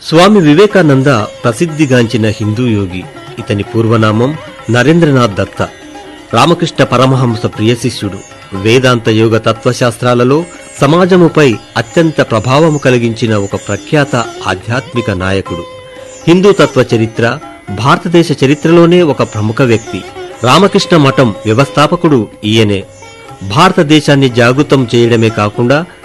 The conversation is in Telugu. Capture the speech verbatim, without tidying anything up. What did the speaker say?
స్వామి వివేకానంద ప్రసిద్ధిగాంచిన హిందూ యోగి. ఇతని పూర్వనామం నరేంద్రనాథ్ దత్త. రామకృష్ణ పరమహంస ప్రియ శిష్యుడు. వేదాంత యోగ తత్వశాస్త్రాలలో సమాజముపై అత్యంత ప్రభావము కలిగించిన ఒక ప్రఖ్యాత ఆధ్యాత్మిక నాయకుడు. హిందూ తత్వ చరిత్ర, భారతదేశ చరిత్రలోనే ఒక ప్రముఖ వ్యక్తి. రామకృష్ణ మఠం వ్యవస్థాపకుడు ఈయనే. భారతదేశాన్ని జాగృతం చేయడమే కాకుండా